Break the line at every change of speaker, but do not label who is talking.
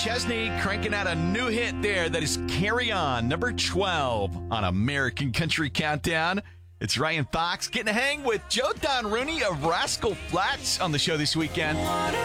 Chesney cranking out a new hit there. That is Carry On, number 12 on American Country Countdown. It's Ryan Fox getting a hang with Joe Don Rooney of Rascal Flatts on the show this weekend.